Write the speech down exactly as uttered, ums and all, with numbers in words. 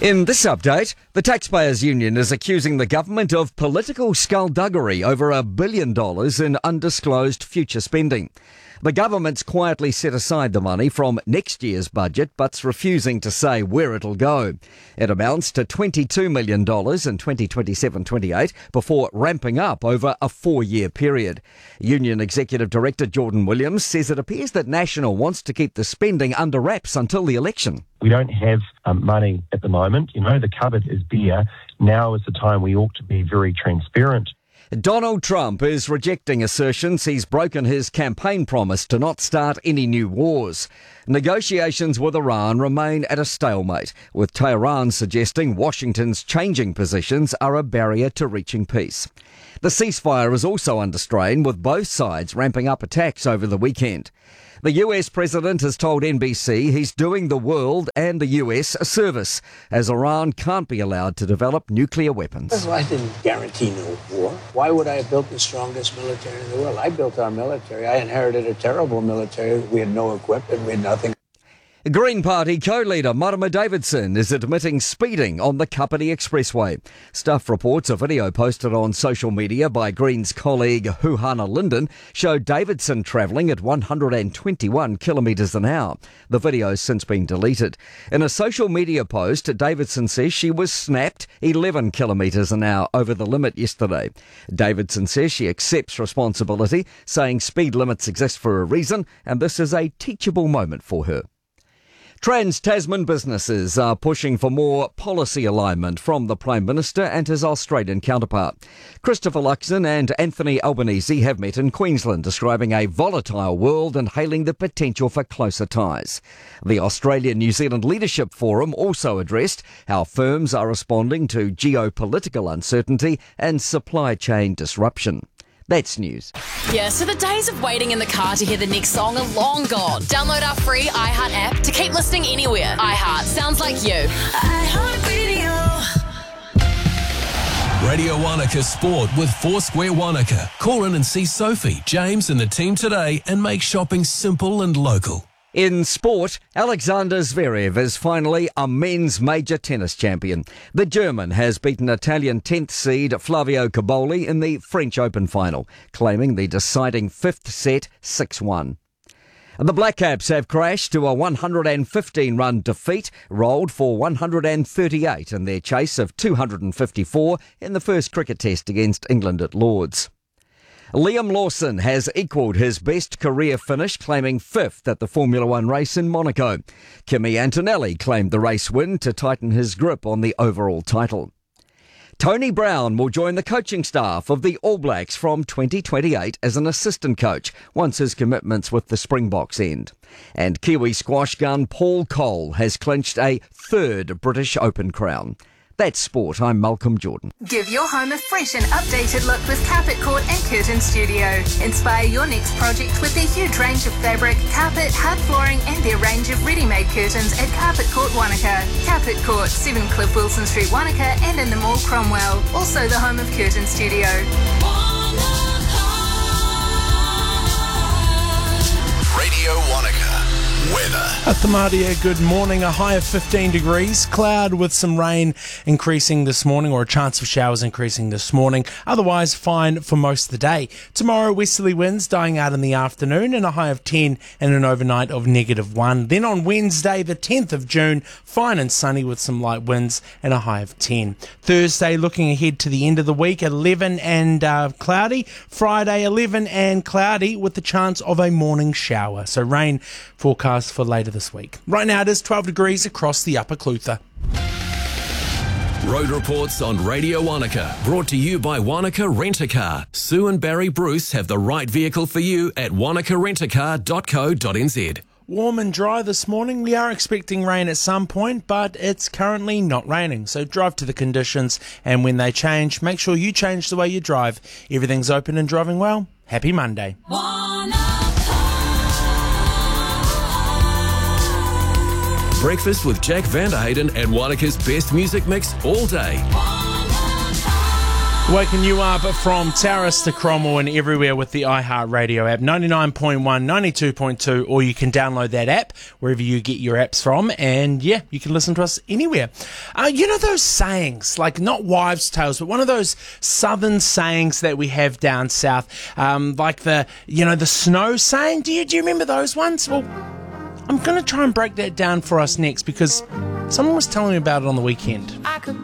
In this update, the Taxpayers Union is accusing the government of political skullduggery over a billion dollars in undisclosed future spending. The government's quietly set aside the money from next year's budget, but's refusing to say where it'll go. It amounts to twenty-two million dollars in twenty twenty-seven twenty-eight before ramping up over a four-year period. Union Executive Director Jordan Williams says it appears that National wants to keep the spending under wraps until the election. We don't have um, money at the moment. You know, the cupboard is bare. Now is the time we ought to be very transparent. Donald Trump is rejecting assertions he's broken his campaign promise to not start any new wars. Negotiations with Iran remain at a stalemate, with Tehran suggesting Washington's changing positions are a barrier to reaching peace. The ceasefire is also under strain, with both sides ramping up attacks over the weekend. The U S president has told N B C he's doing the world and the U S a service, as Iran can't be allowed to develop nuclear weapons. I didn't guarantee no war. Why would I have built the strongest military in the world? I built our military. I inherited a terrible military. We had no equipment. We had nothing. Green Party co-leader Marama Davidson is admitting speeding on the Kapiti Expressway. Stuff reports a video posted on social media by Greens colleague Huhana Linden showed Davidson travelling at one hundred twenty-one kilometres an hour. The video's since been deleted. In a social media post, Davidson says she was snapped eleven kilometres an hour over the limit yesterday. Davidson says she accepts responsibility, saying speed limits exist for a reason, and this is a teachable moment for her. Trans-Tasman businesses are pushing for more policy alignment from the Prime Minister and his Australian counterpart. Christopher Luxon and Anthony Albanese have met in Queensland, describing a volatile world and hailing the potential for closer ties. The Australia-New Zealand Leadership Forum also addressed how firms are responding to geopolitical uncertainty and supply chain disruption. That's news. Yeah, so the days of waiting in the car to hear the next song are long gone. Download our free iHeart app to keep listening anywhere. iHeart sounds like you. iHeart Radio. Radio Wanaka Sport with Foursquare Wanaka. Call in and see Sophie, James and the team today and make shopping simple and local. In sport, Alexander Zverev is finally a men's major tennis champion. The German has beaten Italian tenth seed Flavio Cobolli in the French Open final, claiming the deciding fifth set six one. The Black Caps have crashed to a one hundred fifteen run defeat, rolled for one hundred thirty-eight in their chase of two hundred fifty-four in the first cricket test against England at Lord's. Liam Lawson has equalled his best career finish, claiming fifth at the Formula One race in Monaco. Kimi Antonelli claimed the race win to tighten his grip on the overall title. Tony Brown will join the coaching staff of the All Blacks from twenty twenty-eight as an assistant coach, once his commitments with the Springboks end. And Kiwi squash gun Paul Cole has clinched a third British Open crown. That's sport. I'm Malcolm Jordan. Give your home a fresh and updated look with Carpet Court and Curtain Studio. Inspire your next project with their huge range of fabric, carpet, hard flooring and their range of ready-made curtains at Carpet Court Wanaka. Carpet Court, seven Cliff Wilson Street, Wanaka and in the mall Cromwell. Also the home of Curtain Studio. Radio Wanaka. Weather. At the Madia, good morning. A high of fifteen degrees. Cloud with some rain increasing this morning, or a chance of showers increasing this morning. Otherwise, fine for most of the day. Tomorrow, westerly winds dying out in the afternoon and a high of ten and an overnight of negative one. Then on Wednesday, the tenth of June, fine and sunny with some light winds and a high of ten. Thursday, looking ahead to the end of the week, eleven and uh, cloudy. Friday, eleven and cloudy with the chance of a morning shower. So rain forecast for later this week. Right now it is twelve degrees across the Upper Clutha. Road reports on Radio Wanaka, brought to you by Wanaka Rent-A-Car. Sue and Barry Bruce have the right vehicle for you at wanaka rent a car dot co dot n z. Warm and dry this morning. We are expecting rain at some point, but it's currently not raining. So drive to the conditions, and when they change, make sure you change the way you drive. Everything's open and driving well. Happy Monday. Breakfast with Jack Vanderhayden and Wanaka's best music mix all day. Waking you up from Taurus to Cromwell and everywhere with the iHeartRadio app, ninety-nine point one, ninety-two point two, or you can download that app wherever you get your apps from, and yeah, you can listen to us anywhere. Uh, you know those sayings, like not wives' tales, but one of those southern sayings that we have down south, um, like the, you know, the snow saying? Do you, do you remember those ones? Well, I'm going to try and break that down for us next because someone was telling me about it on the weekend.